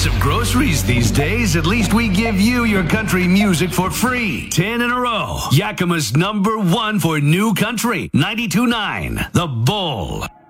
of groceries these days, at least we give you your country music for free. 10 in a row. Yakima's #1 for new country. 92.9. The Bull.